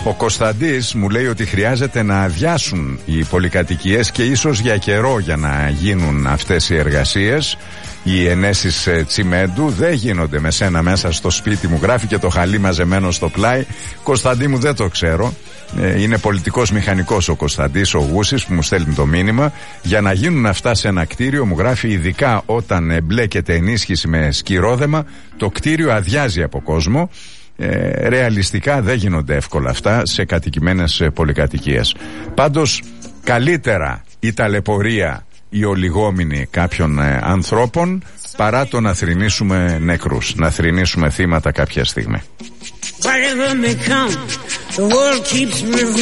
Ο Κωνσταντής μου λέει ότι χρειάζεται να αδειάσουν οι πολυκατοικίες και ίσως για καιρό για να γίνουν αυτές οι εργασίες. Οι ενέσεις τσιμέντου δεν γίνονται με σένα μέσα στο σπίτι μου. Γράφει και το χαλί μαζεμένο στο πλάι. Κωνσταντί μου, δεν το ξέρω. Είναι πολιτικός μηχανικός ο Κωνσταντής ο Γούσης που μου στέλνει το μήνυμα. Για να γίνουν αυτά σε ένα κτίριο, μου γράφει, ειδικά όταν εμπλέκεται ενίσχυση με σκυρόδεμα, το κτίριο αδειάζει από κόσμο. Ρεαλιστικά δεν γίνονται εύκολα αυτά σε κατοικημένες πολυκατοικίες. Πάντως καλύτερα η ταλαιπωρία, η ολιγόμηνη κάποιων ανθρώπων, παρά το να θρηνήσουμε νεκρούς, να θρηνήσουμε θύματα κάποια στιγμή.